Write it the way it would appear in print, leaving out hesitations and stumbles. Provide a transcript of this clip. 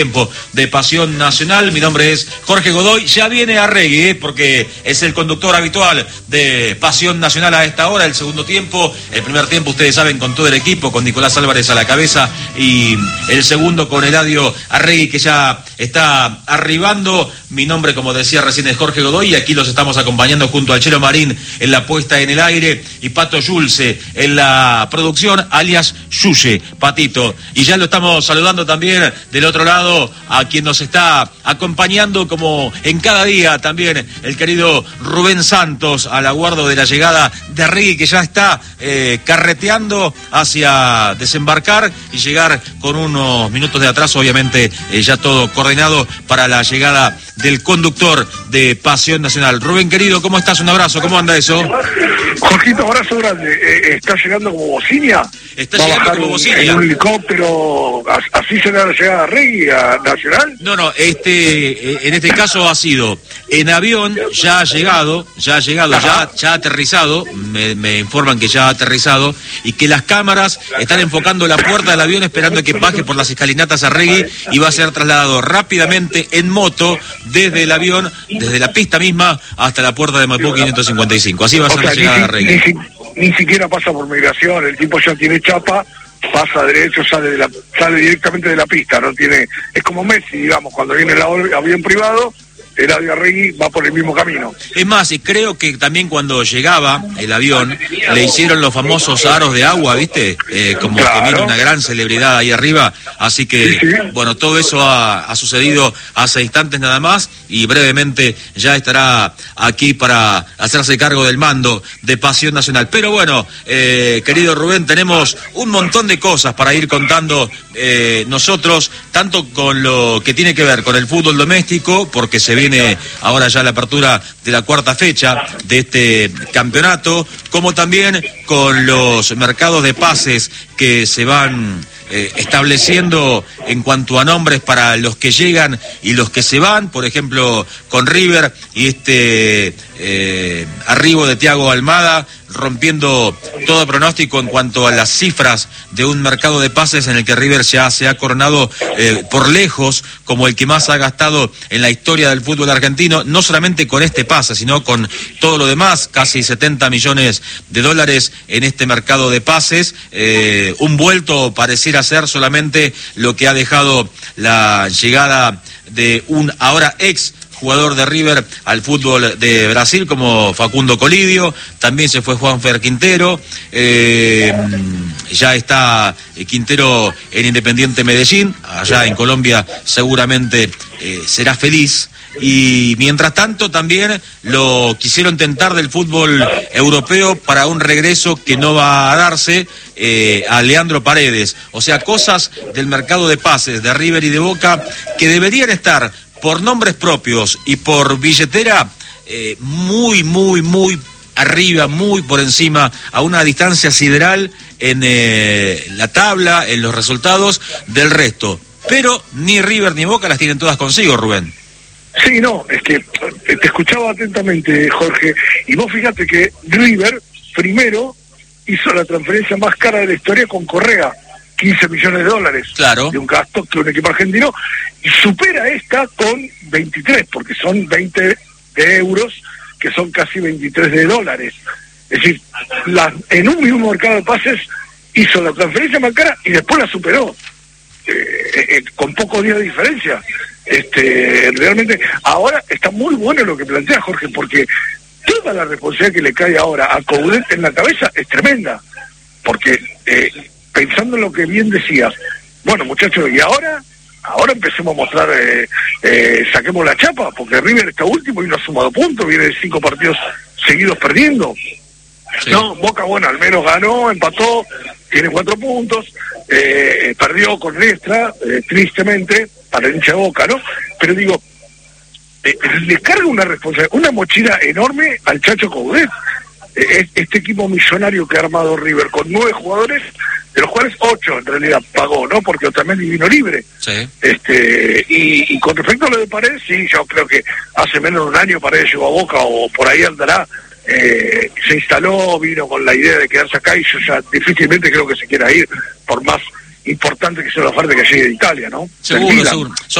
Tiempo de Pasión Nacional. Mi nombre es Jorge Godoy. Ya viene Arregui, porque es el conductor habitual de Pasión Nacional a esta hora, el segundo tiempo. El primer tiempo, ustedes saben, con todo el equipo, con Nicolás Álvarez a la cabeza, y el segundo con Eladio Arregui, que ya está arribando. Mi nombre, como decía recién, es Jorge Godoy, y aquí los estamos acompañando junto al Chelo Marín en la puesta en el aire, y Pato Yulce en la producción, alias Yuye, Patito. Y ya lo estamos saludando también del otro lado a quien nos está acompañando como en cada día también, el querido Rubén Santos, al aguardo de la llegada de Arregui, que ya está carreteando hacia desembarcar y llegar con unos minutos de atraso, obviamente ya todo coordinado para la llegada del conductor de Pasión Nacional. Rubén, querido, ¿cómo estás? Un abrazo, ¿cómo anda eso? Jorgito, abrazo grande. ¿Está llegando como bocina? Está llegando como bocina. En un helicóptero, ¿así será la llegada de Arregui a Nacional? No, en este caso ha sido en avión, ya ha llegado, ya ha aterrizado, me informan que ya ha aterrizado, y que las cámaras están enfocando la puerta del avión esperando que baje por las escalinatas Arregui, y va a ser trasladado rápidamente en moto desde el avión, desde la pista misma hasta la puerta de Maipú 555. Así va a ser la llegada de Arregui. Ni siquiera pasa por migración, el tipo ya tiene chapa, pasa derecho, sale directamente de la pista, no tiene, es como Messi, digamos, cuando viene el avión privado, Eladio Arregui va por el mismo camino. Es más, y creo que también cuando llegaba el avión, le hicieron los famosos aros de agua, ¿viste? Como claro, que viene una gran celebridad ahí arriba, así que, sí. Bueno, todo eso ha sucedido hace instantes nada más, y brevemente ya estará aquí para hacerse cargo del mando de Pasión Nacional. Pero bueno, querido Rubén, tenemos un montón de cosas para ir contando nosotros, tanto con lo que tiene que ver con el fútbol doméstico, porque se viene ahora ya la apertura de la cuarta fecha de este campeonato, como también con los mercados de pases que se van estableciendo en cuanto a nombres para los que llegan y los que se van, por ejemplo con River y arribo de Thiago Almada, rompiendo todo pronóstico en cuanto a las cifras de un mercado de pases en el que River ya se ha coronado por lejos como el que más ha gastado en la historia del fútbol argentino, no solamente con este pase, sino con todo lo demás, casi 70 millones de dólares en este mercado de pases, un vuelto pareciera ser solamente lo que ha dejado la llegada de un ahora ex jugador de River al fútbol de Brasil como Facundo Colidio. También se fue Juanfer Quintero, ya está Quintero en Independiente Medellín, allá en Colombia seguramente será feliz. Y mientras tanto también lo quisieron tentar del fútbol europeo para un regreso que no va a darse, a Leandro Paredes. O sea, cosas del mercado de pases de River y de Boca que deberían estar por nombres propios y por billetera muy arriba, muy por encima, a una distancia sideral en la tabla, en los resultados del resto. Pero ni River ni Boca las tienen todas consigo, Rubén. Sí, no, es que te escuchaba atentamente, Jorge, y vos fíjate que River primero hizo la transferencia más cara de la historia con Correa, 15 millones de dólares, claro, de un gasto que un equipo argentino, y supera esta con 23, porque son 20 de euros, que son casi 23 de dólares. Es decir, en un mismo mercado de pases hizo la transferencia más cara y después la superó, con pocos días de diferencia. Realmente, ahora está muy bueno lo que plantea Jorge, porque toda la responsabilidad que le cae ahora a Coudet en la cabeza es tremenda, porque pensando en lo que bien decías, bueno muchachos, y ahora empecemos a mostrar, saquemos la chapa, porque River está último y no ha sumado puntos, viene de 5 partidos seguidos perdiendo. Sí. No, Boca, bueno, al menos ganó, empató, tiene 4 puntos, perdió con Riestra, tristemente, para el hincha de Boca, ¿no? Pero digo, le carga una responsabilidad, una mochila enorme al Chacho Coudet. Este equipo millonario que ha armado River con 9 jugadores, de los cuales 8 en realidad pagó, ¿no? Porque Otamendi vino libre. Sí. Y con respecto a lo de Paredes, sí, yo creo que hace menos de un año Paredes llegó a Boca, o por ahí andará, se instaló, vino con la idea de quedarse acá, y yo ya difícilmente creo que se quiera ir, por más importante que sea la oferta que llegue de Italia, ¿no? Seguro, seguro.